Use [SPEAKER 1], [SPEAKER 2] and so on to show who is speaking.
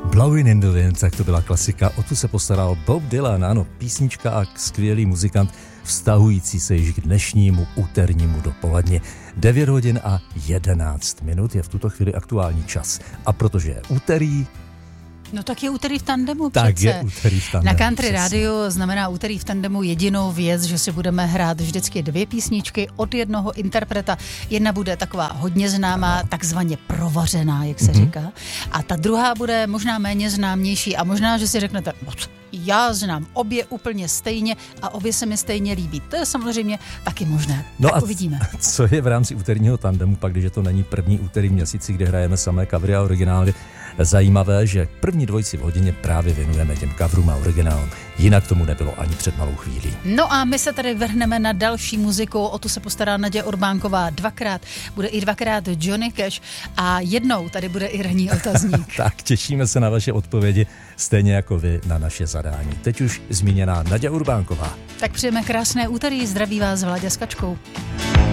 [SPEAKER 1] Blowin' in the Wind, tak to byla klasika, o tu se postaral Bob Dylan, ano, písnička a skvělý muzikant, vztahující se již k dnešnímu úternímu dopoledne. 9 hodin a 11 minut je v tuto chvíli aktuální čas. A protože je úterý,
[SPEAKER 2] no tak je úterý v tandemu
[SPEAKER 1] tak
[SPEAKER 2] přece.
[SPEAKER 1] je úterý v tandemu.
[SPEAKER 2] Na Country Radio znamená úterý v tandemu jedinou věc, že si budeme hrát vždycky 2 písničky od jednoho interpreta. Jedna bude taková hodně známá, takzvaně provařená, jak se říká. A ta druhá bude možná méně známější a možná, že si řeknete, já znám obě úplně stejně a obě se mi stejně líbí. To je samozřejmě taky možné.
[SPEAKER 1] No
[SPEAKER 2] tak
[SPEAKER 1] a
[SPEAKER 2] uvidíme.
[SPEAKER 1] Co je v rámci úterního tandemu, pak když to není první úterý v měsíci, kde hrajeme samé covery a originály, zajímavé, že první dvojici v hodině právě věnujeme těm coverům a originálům. Jinak tomu nebylo ani před malou chvílí.
[SPEAKER 2] No a my se tady vrhneme na další muziku, o tu se postará Naděja Urbánková dvakrát. Bude i dvakrát Johnny Cash a jednou tady bude i ranní otazník.
[SPEAKER 1] Tak těšíme se na vaše odpovědi, stejně jako vy na naše zadání. Teď už zmíněná Naděja Urbánková.
[SPEAKER 2] Tak přejeme krásné úterý, zdraví vás Vláďa s Kačkou.